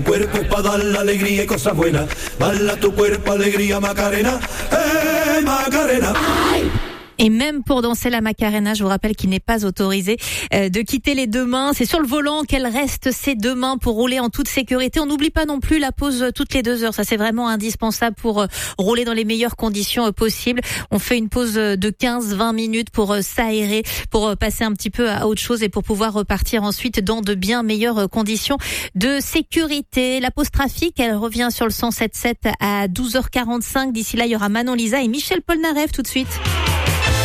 Cuerpo para dar la alegría y cosas buenas. Bala tu cuerpo, alegría, Macarena. Macarena. Et même pour danser la Macarena, je vous rappelle qu'il n'est pas autorisé de quitter les deux mains. C'est sur le volant qu'elles restent ces deux mains pour rouler en toute sécurité. On n'oublie pas non plus la pause toutes les 2 heures. Ça, c'est vraiment indispensable pour rouler dans les meilleures conditions possibles. On fait une pause de 15-20 minutes pour s'aérer, pour passer un petit peu à autre chose et pour pouvoir repartir ensuite dans de bien meilleures conditions de sécurité. La pause trafic, elle revient sur le 107.7 à 12h45. D'ici là, il y aura Manon Lisa et Michel Polnareff tout de suite.